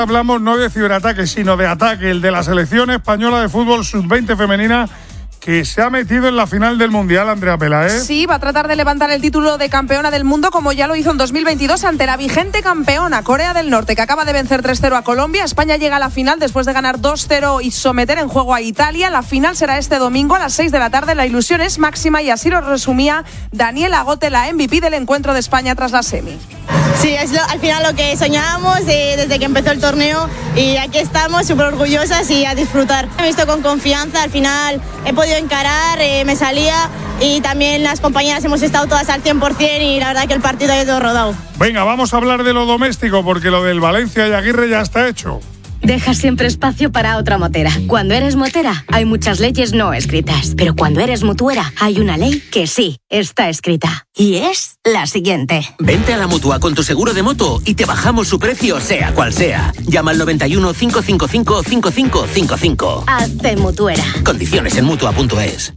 Hablamos no de ciberataque, sino de ataque, el de la selección española de fútbol sub-20 femenina, que se ha metido en la final del Mundial, Andrea Peláez. Sí, va a tratar de levantar el título de campeona del mundo, como ya lo hizo en 2022 ante la vigente campeona, Corea del Norte, que acaba de vencer 3-0 a Colombia. España llega a la final después de ganar 2-0 y someter en juego a Italia. La final será este domingo a las 6 de la tarde. La ilusión es máxima y así lo resumía Daniela Agote, la MVP del encuentro de España tras la semi. Sí, es al final lo que soñábamos desde que empezó el torneo, y aquí estamos súper orgullosas y a disfrutar. Me he visto con confianza, al final he podido encarar, me salía, y también las compañeras hemos estado todas al 100% y la verdad que el partido ha ido rodado. Venga, vamos a hablar de lo doméstico, porque lo del Valencia y Aguirre ya está hecho. Deja siempre espacio para otra motera. Cuando eres motera, hay muchas leyes no escritas. Pero cuando eres mutuera, hay una ley que sí está escrita. Y es la siguiente. Vente a la Mutua con tu seguro de moto y te bajamos su precio, sea cual sea. Llama al 91 555 5555. Hazte mutuera. Condiciones en Mutua.es.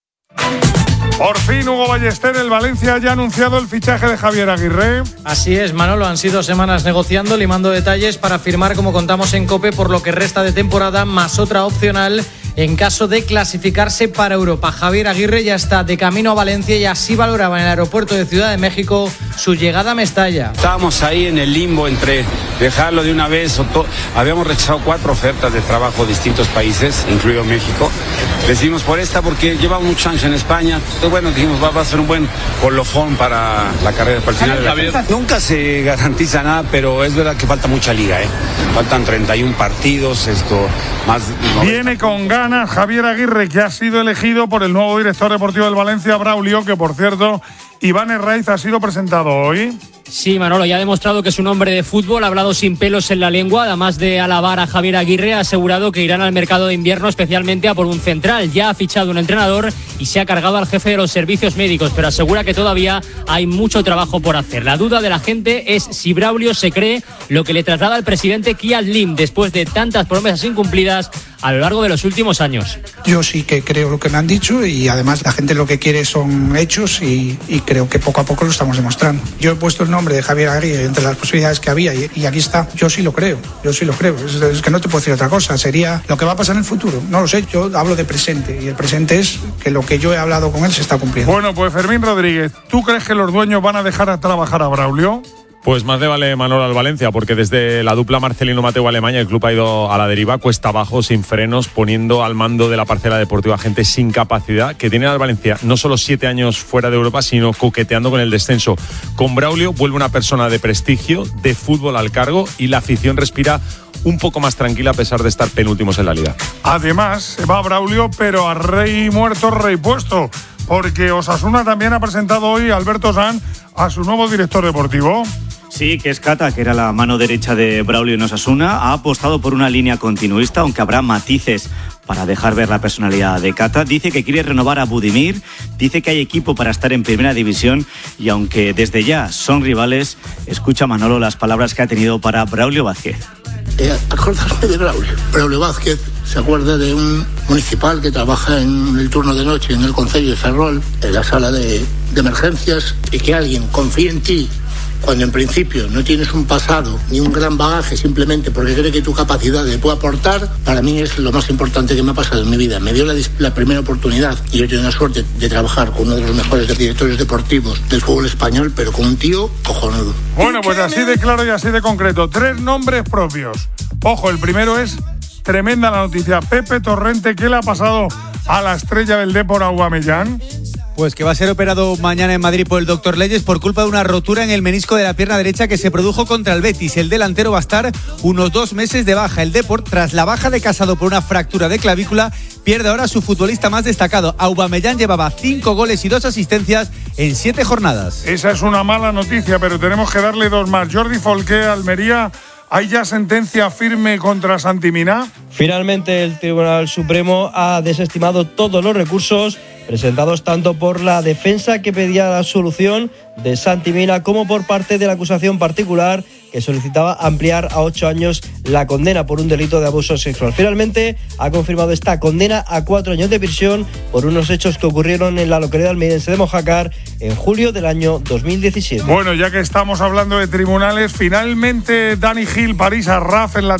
Por fin, Hugo Ballester, el Valencia ya ha anunciado el fichaje de Javier Aguirre. Así es, Manolo, han sido semanas negociando, limando detalles para firmar, como contamos en COPE, por lo que resta de temporada, más otra opcional en caso de clasificarse para Europa. Javier Aguirre ya está de camino a Valencia y así valoraba en el aeropuerto de Ciudad de México su llegada a Mestalla. Estábamos ahí en el limbo entre dejarlo de una vez o habíamos rechazado 4 ofertas de trabajo de distintos países, incluido México. Decidimos por esta porque llevamos muchos años en España. Entonces, bueno, dijimos va a ser un buen colofón para la carrera, para el final de la carrera. Nunca se garantiza nada, pero es verdad que falta mucha liga, Faltan 31 partidos, más. Viene con ganas Javier Aguirre, que ha sido elegido por el nuevo director deportivo del Valencia, Braulio, que por cierto, Iván Herraiz ha sido presentado hoy. Sí, Manolo, ya ha demostrado que es un hombre de fútbol, ha hablado sin pelos en la lengua, además de alabar a Javier Aguirre, ha asegurado que irán al mercado de invierno especialmente a por un central. Ya ha fichado un entrenador y se ha cargado al jefe de los servicios médicos, pero asegura que todavía hay mucho trabajo por hacer. La duda de la gente es si Braulio se cree lo que le traslada al presidente Kiat Lim después de tantas promesas incumplidas a lo largo de los últimos años. Yo sí que creo lo que me han dicho, y además la gente lo que quiere son hechos, y creo que poco a poco lo estamos demostrando. Yo he puesto el nombre de Javier Aguirre entre las posibilidades que había y aquí está. Yo sí lo creo. Es que no te puedo decir otra cosa. Sería lo que va a pasar en el futuro. No lo sé, yo hablo de presente, y el presente es que lo que yo he hablado con él se está cumpliendo. Bueno, pues Fermín Rodríguez, ¿tú crees que los dueños van a dejar a trabajar a Braulio? Pues más le vale Manolo al Valencia, porque desde la dupla Marcelino-Mateu Alemania el club ha ido a la deriva, cuesta abajo, sin frenos, poniendo al mando de la parcela deportiva gente sin capacidad, que tiene al Valencia no solo 7 años fuera de Europa, sino coqueteando con el descenso. Con Braulio vuelve una persona de prestigio, de fútbol al cargo, y la afición respira un poco más tranquila a pesar de estar penúltimos en la liga. Además, se va Braulio, pero a rey muerto, rey puesto, porque Osasuna también ha presentado hoy a Alberto Sanz, a su nuevo director deportivo. Sí, que es Cata, que era la mano derecha de Braulio en Osasuna. Ha apostado por una línea continuista, aunque habrá matices para dejar ver la personalidad de Cata. Dice que quiere renovar a Budimir, dice que hay equipo para estar en primera división, y aunque desde ya son rivales, escucha Manolo las palabras que ha tenido para Braulio Vázquez. Acordarme de Braulio Vázquez se acuerda de un municipal que trabaja en el turno de noche en el concello de Ferrol, en la sala de emergencias, y que alguien confíe en ti cuando en principio no tienes un pasado ni un gran bagaje, simplemente porque cree que tu capacidad le puede aportar. Para mí es lo más importante que me ha pasado en mi vida. Me dio la primera oportunidad, y yo tengo la suerte de trabajar con uno de los mejores directores deportivos del fútbol español, pero con un tío cojonudo. Bueno, pues así de claro y así de concreto. 3 nombres propios. Ojo, el primero es tremenda la noticia. Pepe Torrente, ¿qué le ha pasado a la estrella del Depor, Aubameyang? Pues que va a ser operado mañana en Madrid por el doctor Leyes por culpa de una rotura en el menisco de la pierna derecha que se produjo contra el Betis. El delantero va a estar unos 2 meses de baja. El Depor, tras la baja de Casado por una fractura de clavícula, pierde ahora a su futbolista más destacado. Aubameyang llevaba 5 goles y 2 asistencias en 7 jornadas. Esa es una mala noticia, pero tenemos que darle 2 más. Jordi Folqué, Almería. ¿Hay ya sentencia firme contra Santi Mina? Finalmente el Tribunal Supremo ha desestimado todos los recursos presentados tanto por la defensa que pedía la absolución de Santi Mina como por parte de la acusación particular que solicitaba ampliar a 8 años la condena por un delito de abuso sexual. Finalmente ha confirmado esta condena a 4 años de prisión por unos hechos que ocurrieron en la localidad almeriense de Mojácar en julio del año 2017. Bueno, ya que estamos hablando de tribunales, finalmente Dani Gil, París Arraf en la